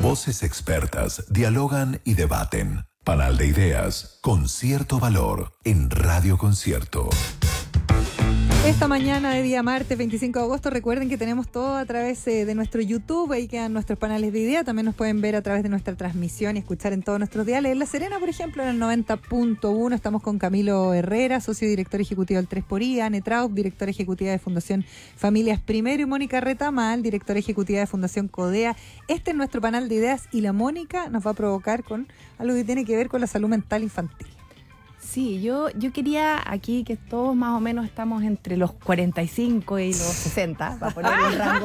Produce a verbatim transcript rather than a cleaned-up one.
Voces expertas dialogan y debaten. Panal de ideas con cierto valor en Radio Concierto. Esta mañana de día martes veinticinco de agosto, recuerden que tenemos todo a través eh, de nuestro YouTube, ahí quedan nuestros panales de idea, también nos pueden ver a través de nuestra transmisión y escuchar en todos nuestros diales. En La Serena, por ejemplo, en el noventa punto uno, estamos con Camilo Herrera, socio director ejecutivo del tres por I, Anne Traub, directora ejecutiva de Fundación Familias Primero, y Mónica Retamal, directora ejecutiva de Fundación Codea. Este es nuestro panel de ideas y la Mónica nos va a provocar con algo que tiene que ver con la salud mental infantil. Sí, yo, yo quería aquí que todos más o menos estamos entre los cuarenta y cinco y los sesenta, para poner un rango